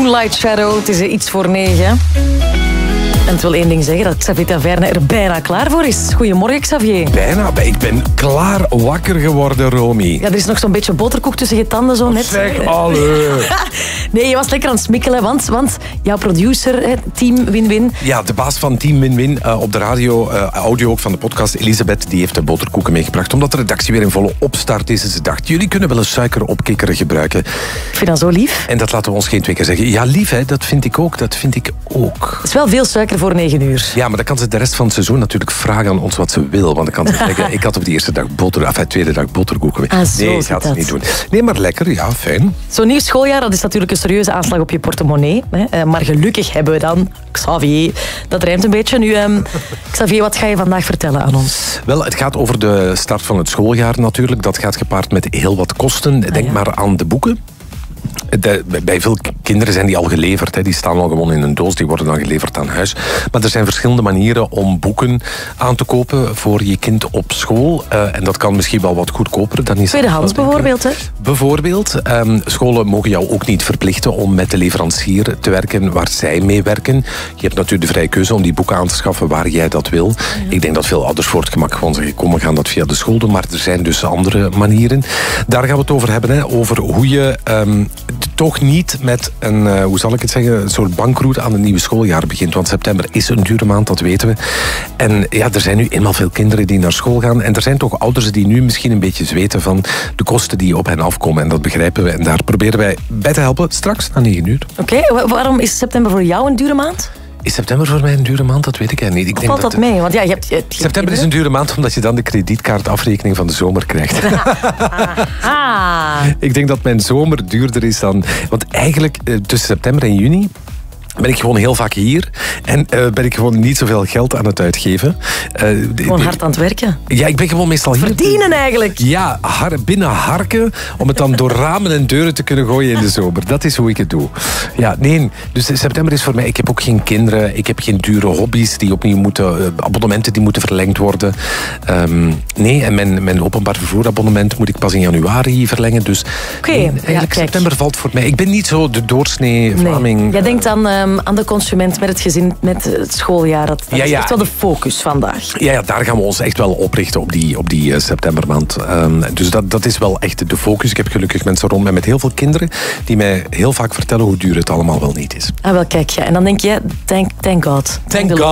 Moonlight Shadow. Het is iets voor 9. En het wil één ding zeggen, dat Xavier Taverne er bijna klaar voor is. Goedemorgen, Xavier. Bijna. Ik ben klaar wakker geworden, Romy. Ja, er is nog zo'n beetje boterkoek tussen je tanden zo net. Zeg, allee. Nee, je was lekker aan het smikkelen, want jouw producer, Team Win-Win... Ja, de baas van Team Win-Win op de radio, audio ook van de podcast, Elisabeth, die heeft de boterkoeken meegebracht. Omdat de redactie weer in volle opstart is. Ze dacht, jullie kunnen wel een suikeropkikker gebruiken. Ik vind dat zo lief. En dat laten we ons geen 2 keer zeggen. Ja, lief, hè, dat vind ik ook. Dat vind ik ook. Het is wel veel suiker voor 9 uur. Ja, maar dan kan ze de rest van het seizoen natuurlijk vragen aan ons wat ze wil. Want dan kan ze zeggen, ik had op de eerste dag tweede dag boterkoeken. Nee, dat gaat ze niet doen. Nee, maar lekker, ja, fijn. Zo'n nieuw schooljaar, dat is natuurlijk een serieuze aanslag op je portemonnee. Hè. Maar gelukkig hebben we dan Xavier. Dat rijmt een beetje. Nu, Xavier, wat ga je vandaag vertellen aan ons? Wel, het gaat over de start van het schooljaar natuurlijk. Dat gaat gepaard met heel wat kosten. Denk maar aan de boeken. Bij veel kinderen zijn die al geleverd. Hè. Die staan al gewoon in een doos, die worden dan geleverd aan huis. Maar er zijn verschillende manieren om boeken aan te kopen voor je kind op school. En dat kan misschien wel wat goedkoper. Dan is tweedehands bijvoorbeeld, hè? Bijvoorbeeld. Scholen mogen jou ook niet verplichten om met de leverancier te werken waar zij mee werken. Je hebt natuurlijk de vrije keuze om die boeken aan te schaffen waar jij dat wil. Ja. Ik denk dat veel ouders voor het gemak gewoon zeggen, kom, we gaan dat via de school doen. Maar er zijn dus andere manieren. Daar gaan we het over hebben, hè. Over hoe je... toch niet met een, hoe zal ik het zeggen, een soort bankroute aan het nieuwe schooljaar begint. Want september is een dure maand, dat weten we. En ja, er zijn nu eenmaal veel kinderen die naar school gaan. En er zijn toch ouders die nu misschien een beetje zweten van de kosten die op hen afkomen. En dat begrijpen we. En daar proberen wij bij te helpen straks na 9 uur. Oké, waarom is september voor jou een dure maand? Is september voor mij een dure maand? Dat weet ik eigenlijk niet. Ik denk valt dat mee? Want ja, je hebt september is een dure maand omdat je dan de kredietkaartafrekening van de zomer krijgt. Ik denk dat mijn zomer duurder is dan... Want eigenlijk tussen september en juni ben ik gewoon heel vaak hier en ben ik gewoon niet zoveel geld aan het uitgeven. Gewoon hard aan het werken? Ja, ik ben gewoon meestal hier. Verdienen eigenlijk? Ja, binnen harken om het dan door ramen en deuren te kunnen gooien in de zomer. Dat is hoe ik het doe. Ja, nee, dus september is voor mij... Ik heb ook geen kinderen, ik heb geen dure hobby's die opnieuw moeten... abonnementen die moeten verlengd worden. Nee, en mijn openbaar vervoerabonnement moet ik pas in januari verlengen. Dus eigenlijk september valt voor mij... Ik ben niet zo de doorsnee Vlaming. Nee. Jij denkt aan de consument met het gezin, met het schooljaar. Dat is echt wel de focus vandaag. Ja, daar gaan we ons echt wel oprichten op die septembermaand. Dus dat is wel echt de focus. Ik heb gelukkig mensen rond mij met heel veel kinderen die mij heel vaak vertellen hoe duur het allemaal wel niet is. Ah, wel, kijk, ja. En dan denk je, thank God. Thank God.